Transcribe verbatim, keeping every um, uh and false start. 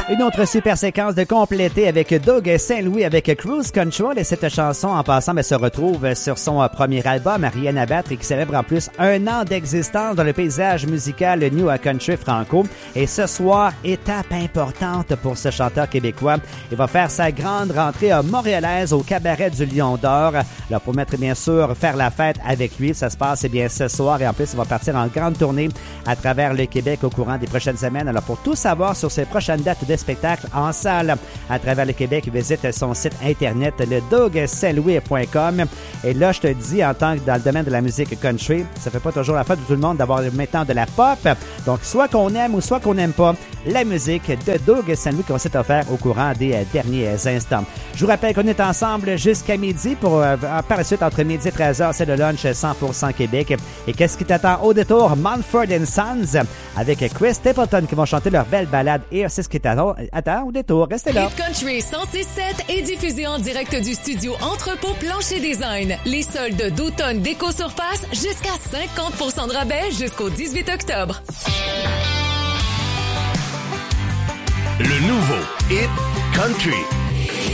Une autre super séquence de compléter avec Doug Saint-Louis avec Cruise Control et cette chanson en passant ben, se retrouve sur son euh, premier album Ariane à battre et qui célèbre en plus un an d'existence dans le paysage musical New Country franco. Et ce soir, étape importante pour ce chanteur québécois. Il va faire sa grande rentrée euh, montréalaise au cabaret du Lion d'Or. Alors pour mettre bien sûr faire la fête avec lui, ça se passe eh bien ce soir et en plus il va partir en grande tournée à travers le Québec au courant des prochaines semaines. Alors pour tout savoir sur ses prochaines dates de spectacle en salle à travers le Québec, visite son site internet le doug saint louis point com. Et là, je te dis, en tant que dans le domaine de la musique country, ça fait pas toujours la fête de tout le monde d'avoir maintenant de la pop. Donc, soit qu'on aime ou soit qu'on n'aime pas la musique de Doug Saint-Louis qu'on s'est offert au courant des euh, derniers instants. Je vous rappelle qu'on est ensemble jusqu'à midi pour euh, par la suite, entre midi et treize heures, c'est le lunch cent pour cent Québec. Et qu'est-ce qui t'attend au détour? Mumford and Sons avec Chris Stapleton qui vont chanter leur belle balade. Et c'est ce qui t'attend. Attends, au détour, restez là. Hit Country cent six sept est diffusé en direct du studio Entrepôt Plancher Design. Les soldes d'automne déco surface jusqu'à cinquante pour cent de rabais jusqu'au dix-huit octobre. Le nouveau Hit Country.